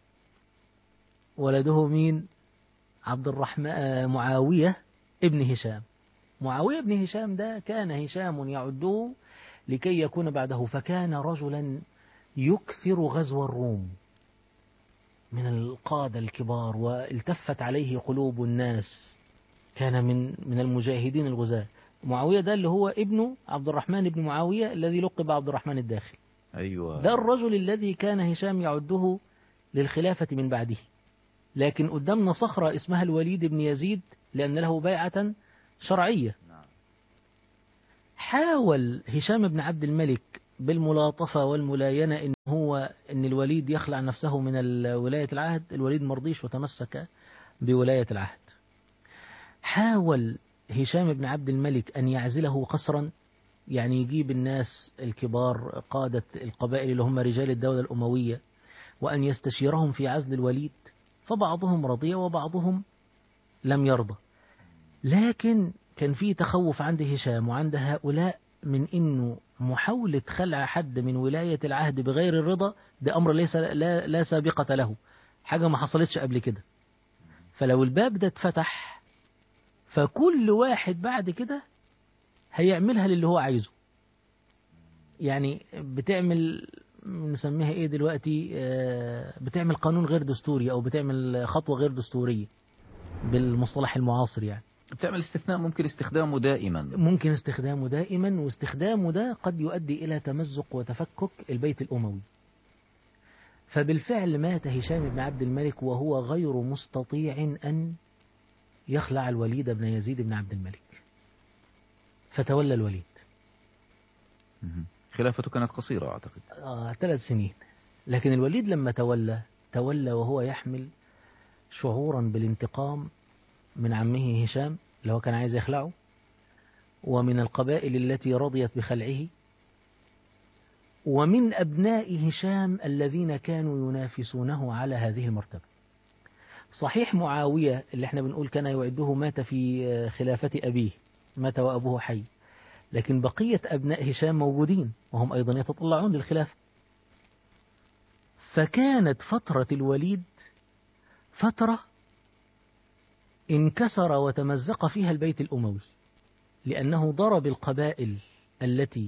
ولده مين؟ عبد الرحمن معاوية ابن هشام. معاوية بن هشام ده كان هشام يعده لكي يكون بعده، فكان رجلا يكثر غزو الروم من القادة الكبار والتفت عليه قلوب الناس، كان من من المجاهدين الغزاة. معاوية ده اللي هو ابن عبد الرحمن بن معاوية الذي لقب عبد الرحمن الداخل. أيوة. ده الرجل الذي كان هشام يعده للخلافة من بعده، لكن قدامنا صخرة اسمها الوليد بن يزيد لأن له بيعة شرعية. حاول هشام بن عبد الملك بالملاطفة والملاينة إن هو إن الوليد يخلع نفسه من ولاية العهد، الوليد مرضيش وتمسك بولاية العهد. حاول هشام بن عبد الملك أن يعزله قسرا، يعني يجيب الناس الكبار قادة القبائل اللي هم رجال الدولة الأموية وأن يستشيرهم في عزل الوليد، فبعضهم رضي وبعضهم لم يرضى. لكن كان في تخوف عند هشام وعند هؤلاء من إنه محاولة خلع حد من ولاية العهد بغير الرضا ده أمر ليس لا, لا سابقة له، حاجة ما حصلتش قبل كده. فلو الباب ده اتفتح فكل واحد بعد كده هيعملها للي هو عايزه. يعني بتعمل نسميها ايه دلوقتي، بتعمل قانون غير دستوري او بتعمل خطوة غير دستورية بالمصطلح المعاصر، يعني بتعمل استثناء ممكن استخدامه دائما ممكن استخدامه دائما واستخدامه ده قد يؤدي إلى تمزق وتفكك البيت الأموي. فبالفعل مات هشام بن عبد الملك وهو غير مستطيع أن يخلع الوليد بن يزيد بن عبد الملك، فتولى الوليد. خلافته كانت قصيرة أعتقد آه، ثلاث سنين. لكن الوليد لما تولى تولى وهو يحمل شعورا بالانتقام من عمه هشام اللي هو كان عايز يخلعه، ومن القبائل التي رضيت بخلعه، ومن أبناء هشام الذين كانوا ينافسونه على هذه المرتبة. صحيح معاوية اللي احنا بنقول كان يعده مات في خلافة أبيه، مات وأبوه حي، لكن بقية أبناء هشام موجودين وهم أيضا يتطلعون للخلافة. فكانت فترة الوليد فترة انكسر وتمزق فيها البيت الأموي، لأنه ضرب القبائل التي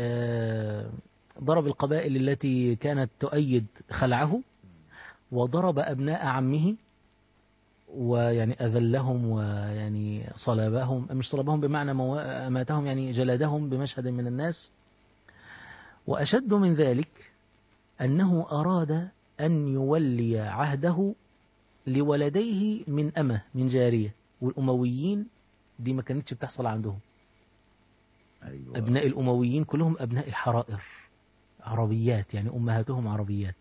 ضرب القبائل التي كانت تؤيد خلعه، وضرب أبناء عمه ويعني أذلهم ويعني صلبهم، مش صلبهم بمعنى أماتهم، يعني جلدهم بمشهد من الناس. وأشد من ذلك أنه أراد أن يولي عهده لولديه من أمة من جارية، والأمويين دي ما كانتش بتحصل عندهم. أيوة. أبناء الأمويين كلهم أبناء الحرائر عربيات، يعني أمهاتهم عربيات.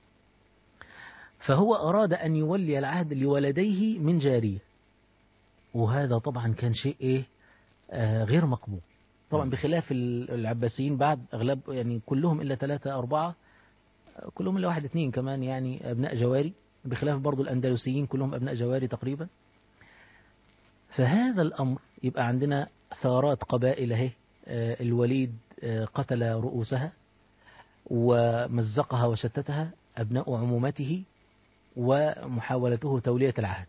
فهو أراد أن يولي العهد لولديه من جارية، وهذا طبعا كان شيء إيه آه غير مقبول طبعا، بخلاف العباسيين بعد أغلب يعني كلهم إلا ثلاثة أربعة، كلهم إلا واحد اثنين كمان يعني أبناء جواري، بخلاف برضو الأندلسيين كلهم أبناء جواري تقريبا. فهذا الأمر يبقى عندنا ثارات قبائل اهي، الوليد قتل رؤوسها ومزقها وشتتها، أبناء عمومته، ومحاولته تولية العهد.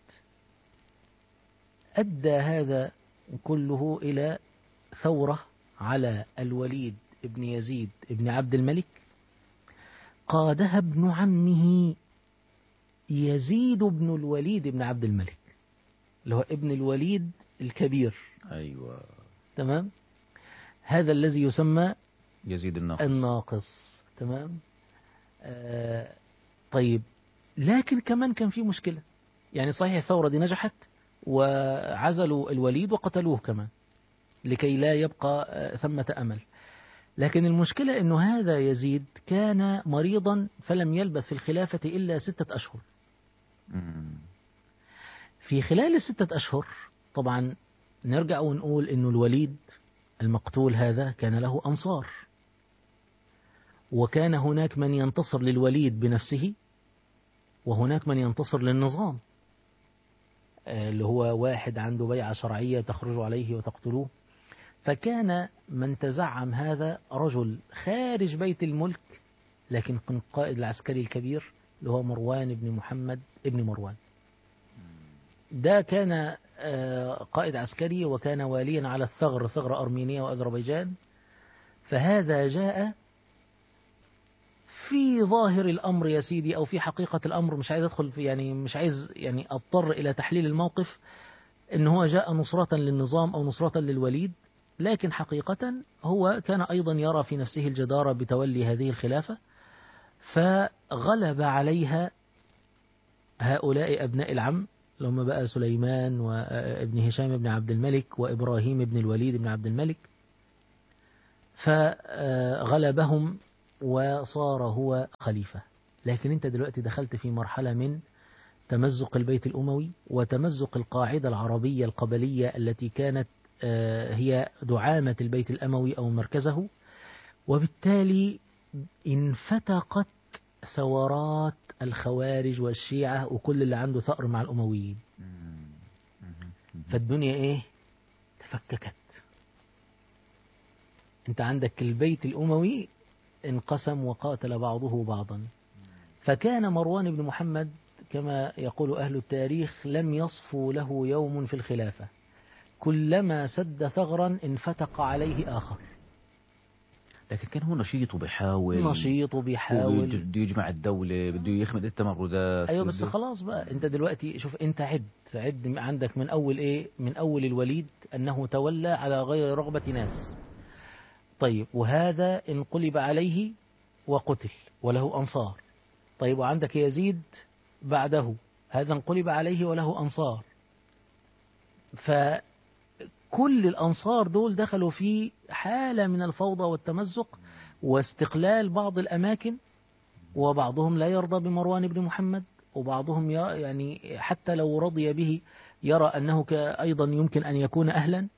أدى هذا كله إلى ثورة على الوليد ابن يزيد ابن عبد الملك، قادها ابن عمه يزيد بن الوليد بن عبد الملك اللي هو ابن الوليد الكبير. أيوة تمام. هذا الذي يسمى يزيد الناقص, الناقص. تمام. آه طيب، لكن كمان كان في مشكلة، يعني صحيح الثورة دي نجحت وعزلوا الوليد وقتلوه كمان لكي لا يبقى ثمة أمل، لكن المشكلة أنه هذا يزيد كان مريضا فلم يلبث في الخلافة إلا ستة أشهر. في خلال الستة أشهر طبعا نرجع ونقول أنه الوليد المقتول هذا كان له أنصار، وكان هناك من ينتصر للوليد بنفسه وهناك من ينتصر للنظام، اللي هو واحد عنده بيعة شرعية تخرج عليه وتقتلوه. فكان من تزعم هذا رجل خارج بيت الملك لكن كان قائد العسكري الكبير اللي هو مروان بن محمد ابن مروان. ده كان قائد عسكري وكان واليا على الثغر، ثغر أرمينيا وأذربيجان. فهذا جاء في ظاهر الأمر يا سيدي أو في حقيقة الأمر، مش عايز أدخل في يعني مش عايز يعني أضطر إلى تحليل الموقف إن هو جاء نصرة للنظام أو نصرة للوليد، لكن حقيقة هو كان أيضا يرى في نفسه الجدارة بتولي هذه الخلافة، فغلب عليها هؤلاء أبناء العم اللي هم بقى سليمان وابن هشام بن عبد الملك وإبراهيم بن الوليد بن عبد الملك، فغلبهم وصار هو خليفة. لكن انت دلوقتي دخلت في مرحلة من تمزق البيت الأموي وتمزق القاعدة العربية القبلية التي كانت هي دعامة البيت الأموي أو مركزه، وبالتالي انفتقت ثورات الخوارج والشيعة وكل اللي عنده ثأر مع الأمويين. فالدنيا ايه؟ تفككت. انت عندك البيت الأموي انقسم وقاتل بعضه بعضا. فكان مروان بن محمد كما يقول أهل التاريخ لم يصفو له يوم في الخلافة، كلما سد ثغرا انفتق عليه آخر. لكن كان هو نشيط وبيحاول نشيط وبيحاول بده يجمع الدولة، بده يخمد التمردات. أيوة بس خلاص بقى انت دلوقتي شوف، انت عد عد عندك من أول ايه، من أول الوليد أنه تولى على غير رغبة ناس. طيب وهذا انقلب عليه وقتل وله أنصار. طيب وعندك يزيد بعده، هذا انقلب عليه وله أنصار. فكل الأنصار دول دخلوا في حالة من الفوضى والتمزق واستقلال بعض الأماكن، وبعضهم لا يرضى بمروان بن محمد، وبعضهم يعني حتى لو رضي به يرى أنه أيضا يمكن أن يكون أهلا.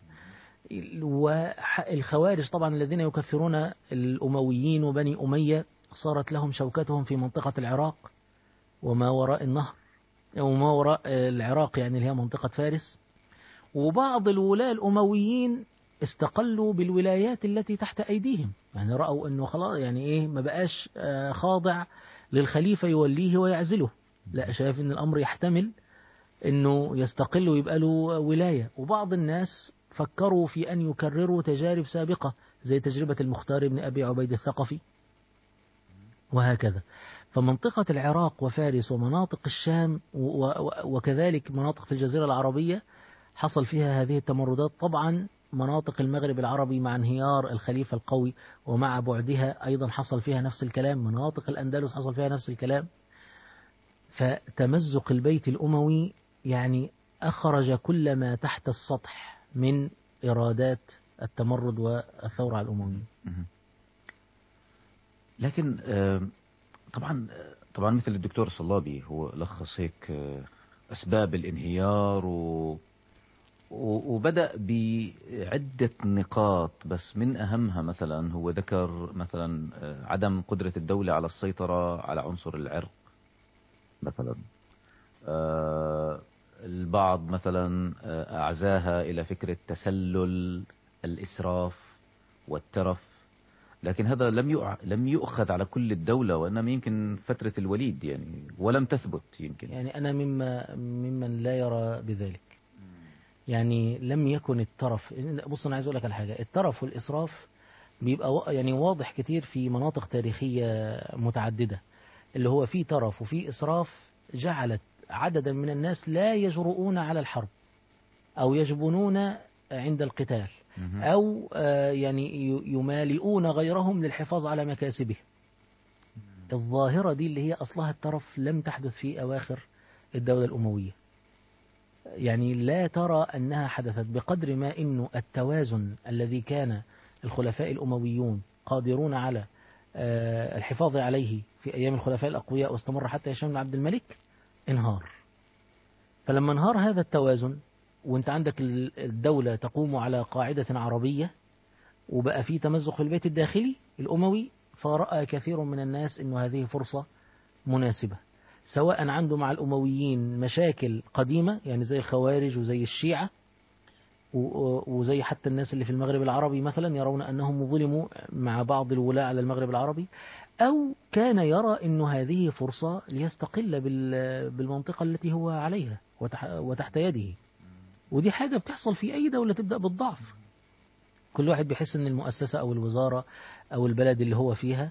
والخوارج طبعا الذين يكفرون الأمويين وبني أمية صارت لهم شوكتهم في منطقة العراق وما وراء النهر وما وراء العراق، يعني اللي هي منطقة فارس. وبعض الولاة الأمويين استقلوا بالولايات التي تحت أيديهم، يعني رأوا أنه خلاص يعني إيه ما بقاش خاضع للخليفة يوليه ويعزله، لا، شايف أن الأمر يحتمل أنه يستقل ويبقى له ولاية. وبعض الناس فكروا في أن يكرروا تجارب سابقة زي تجربة المختار بن أبي عبيد الثقفي وهكذا. فمنطقة العراق وفارس ومناطق الشام وكذلك مناطق في الجزيرة العربية حصل فيها هذه التمردات. طبعا مناطق المغرب العربي مع انهيار الخليفة القوي ومع بعدها أيضا حصل فيها نفس الكلام. مناطق الأندلس حصل فيها نفس الكلام. فتمزق البيت الأموي يعني أخرج كل ما تحت السطح من إرادات التمرد والثورة على الأمويين. لكن طبعا طبعا مثل الدكتور الصلابي هو لخص هيك أسباب الانهيار و وبدأ بعدة نقاط، بس من أهمها مثلا هو ذكر مثلا عدم قدرة الدولة على السيطرة على عنصر العرق مثلا. البعض مثلا أعزاها إلى فكرة تسلل الإسراف والترف، لكن هذا لم لم يؤخذ على كل الدولة، وإنما يمكن فترة الوليد يعني ولم تثبت يمكن. يعني أنا مما ممن لا يرى بذلك. يعني لم يكن الترف، بص أنا عايز أقول لك على حاجة، الترف والإسراف بيبقى يعني واضح كتير في مناطق تاريخية متعددة، اللي هو في ترف وفي إسراف جعلت عددا من الناس لا يجرؤون على الحرب أو يجبنون عند القتال أو يعني يمالئون غيرهم للحفاظ على مكاسبهم. الظاهرة دي اللي هي أصلها الترف لم تحدث في أواخر الدولة الأموية، يعني لا ترى أنها حدثت بقدر ما إنه التوازن الذي كان الخلفاء الأمويون قادرون على الحفاظ عليه في أيام الخلفاء الأقوياء واستمر حتى هشام بن عبد الملك انهار. فلما انهار هذا التوازن وانت عندك الدولة تقوم على قاعدة عربية وبقى في تمزق في البيت الداخلي الأموي، فرأى كثير من الناس أن هذه فرصة مناسبة، سواء عنده مع الأمويين مشاكل قديمة يعني زي الخوارج وزي الشيعة وزي حتى الناس اللي في المغرب العربي مثلا يرون أنهم ظلموا مع بعض الولاة على المغرب العربي، أو كان يرى أن هذه فرصة ليستقل بالمنطقة التي هو عليها وتحت يده. ودي حاجة بتحصل في أي دولة تبدأ بالضعف، كل واحد بيحس أن المؤسسة أو الوزارة أو البلد اللي هو فيها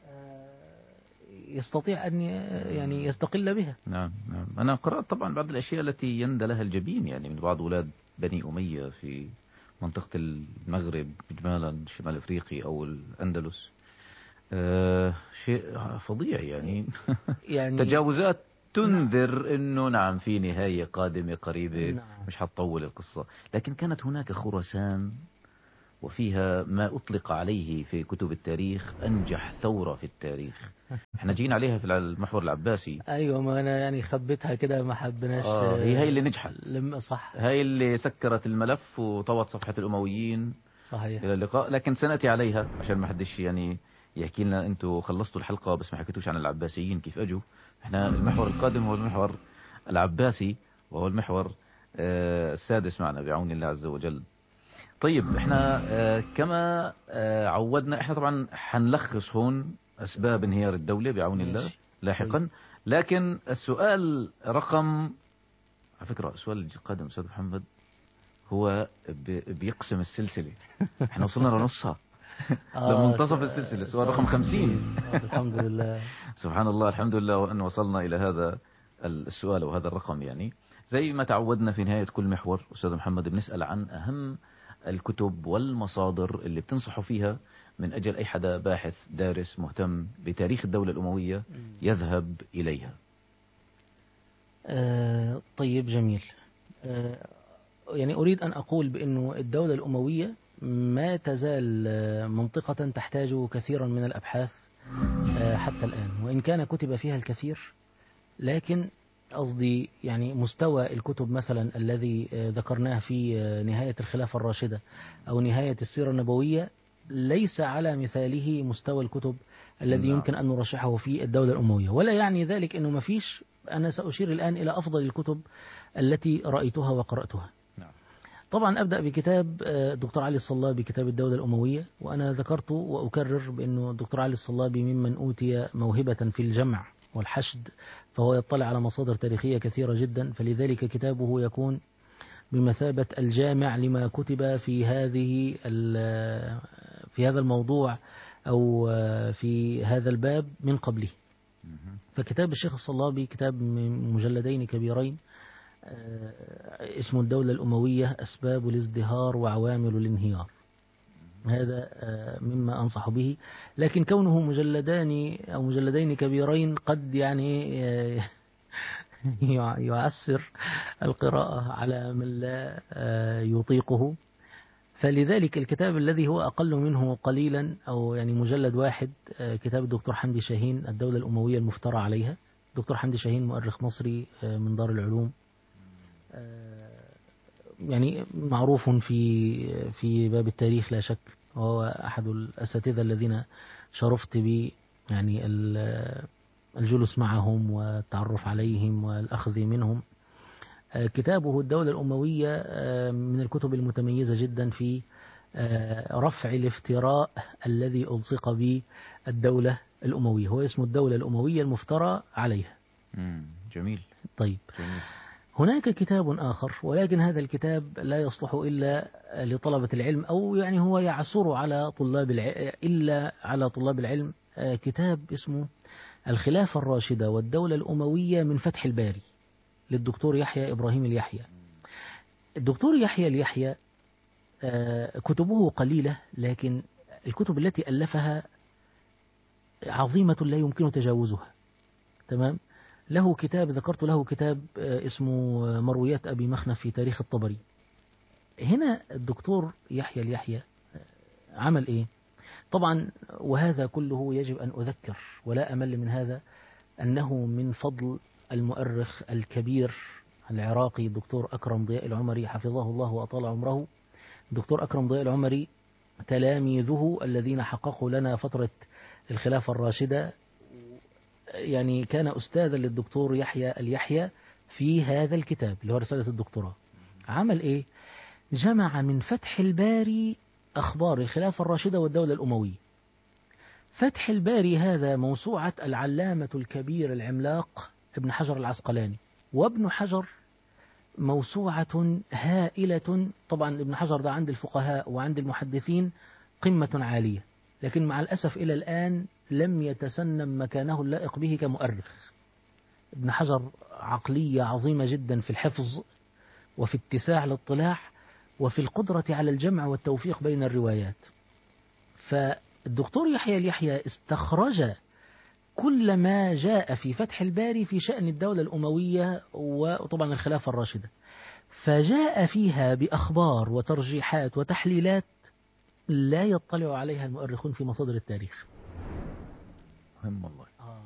يستطيع أن يعني يستقل بها. نعم نعم. أنا قرأت طبعا بعض الأشياء التي يندى لها الجبين يعني من بعض أولاد بني أمية في منطقة المغرب إجمالا شمال أفريقي أو الأندلس. أه شيء فظيع يعني, يعني تجاوزات تنذر أنه نعم في نهاية قادمة قريبة. نعم. مش هتطول القصة. لكن كانت هناك خراسان وفيها ما أطلق عليه في كتب التاريخ أنجح ثورة في التاريخ. احنا جينا عليها في المحور العباسي. أيوة، ما أنا يعني خبيتها كده ما حبناش. آه هي هي اللي نجحت. لما صح. هاي اللي سكرت الملف وطوت صفحة الأمويين. صحيح. إلى اللقاء. لكن سنأتي عليها عشان ما حدش يعني يحكي لنا أنتوا خلصتوا الحلقة بس ما حكيتوش عن العباسيين كيف أجوا. احنا المحور القادم هو المحور العباسي وهو المحور آه السادس معنا بعون الله عز وجل. طيب احنا آه كما آه عودنا احنا طبعا حنلخص هون أسباب انهيار الدولة بعون الله ماشي. لاحقا. طيب. لكن السؤال رقم على فكرة السؤال القادم أستاذ محمد هو بيقسم السلسلة. احنا وصلنا لنصها. لمنتصف السلسلة. السؤال رقم خمسين. الحمد لله. سبحان الله. الحمد لله وأن وصلنا إلى هذا السؤال وهذا الرقم. يعني زي ما تعودنا في نهاية كل محور أستاذ محمد بنسأل عن أهم الكتب والمصادر اللي بتنصحوا فيها من أجل أي حدا باحث دارس مهتم بتاريخ الدولة الأموية يذهب إليها. آه طيب جميل. آه يعني أريد أن أقول بأنه الدولة الأموية ما تزال منطقة تحتاج كثيرا من الأبحاث حتى الآن، وإن كان كتب فيها الكثير، لكن قصدي يعني مستوى الكتب مثلا الذي ذكرناه في نهاية الخلافة الراشدة أو نهاية السيرة النبوية ليس على مثاله مستوى الكتب الذي يمكن أن نرشحه في الدولة الأموية. ولا يعني ذلك أنه ما فيش. أنا سأشير الآن إلى أفضل الكتب التي رأيتها وقرأتها. طبعا أبدأ بكتاب الدكتور علي الصلابي كتاب الدولة الأموية، وأنا ذكرت وأكرر بأنه الدكتور علي الصلابي ممن أوتي موهبة في الجمع والحشد، فهو يطلع على مصادر تاريخية كثيرة جدا، فلذلك كتابه يكون بمثابة الجامع لما كتب في هذه في هذا الموضوع أو في هذا الباب من قبله. فكتاب الشيخ الصلابي كتاب من مجلدين كبيرين اسمه الدولة الأموية أسباب الازدهار وعوامل الانهيار. هذا مما أنصح به، لكن كونه مجلدان أو مجلدين كبيرين قد يعني يعسر القراءة على من لا يطيقه، فلذلك الكتاب الذي هو أقل منه قليلا أو يعني مجلد واحد كتاب الدكتور حمدي شاهين الدولة الأموية المفترى عليها. دكتور حمدي شاهين مؤرخ مصري من دار العلوم، يعني معروف في في باب التاريخ لا شك، وهو أحد الأساتذة الذين شرفت ب يعني الجلوس معهم والتعرف عليهم والأخذ منهم. كتابه الدولة الأموية من الكتب المتميزة جدا في رفع الافتراء الذي ألصق به الدولة الأموية، هو اسمه الدولة الأموية المفترى عليها. جميل. طيب جميل. هناك كتاب آخر، ولكن هذا الكتاب لا يصلح إلا لطلبة العلم، أو يعني هو يعسر على طلاب العلم إلا على طلاب العلم. كتاب اسمه الخلافة الراشدة والدولة الأموية من فتح الباري للدكتور يحيى إبراهيم اليحيى. الدكتور يحيى اليحيى كتبه قليلة، لكن الكتب التي ألفها عظيمة لا يمكن تجاوزها. تمام. له كتاب ذكرت له كتاب اسمه مرويات أبي مخنف في تاريخ الطبري. هنا الدكتور يحيى اليحيى عمل إيه؟ طبعا وهذا كله يجب أن أذكر ولا أمل من هذا أنه من فضل المؤرخ الكبير العراقي الدكتور أكرم ضياء العمري حفظه الله وأطال عمره. الدكتور أكرم ضياء العمري تلاميذه الذين حققوا لنا فترة الخلافة الراشدة، يعني كان أستاذا للدكتور يحيى اليحيى في هذا الكتاب اللي هو رسالة الدكتوراه. عمل إيه؟ جمع من فتح الباري أخبار الخلافة الراشدة والدولة الأموية. فتح الباري هذا موسوعة العلامة الكبير العملاق ابن حجر العسقلاني، وابن حجر موسوعة هائلة. طبعا ابن حجر ده عند الفقهاء وعند المحدثين قمة عالية، لكن مع الأسف إلى الآن لم يتسنم مكانه اللائق به كمؤرخ. ابن حجر عقلية عظيمة جدا في الحفظ وفي اتساع الاطلاع وفي القدرة على الجمع والتوفيق بين الروايات. فالدكتور يحيى اليحيى استخرج كل ما جاء في فتح الباري في شأن الدولة الأموية وطبعا الخلافة الراشدة، فجاء فيها بأخبار وترجيحات وتحليلات لا يطلع عليها المؤرخون في مصادر التاريخ. مهم والله.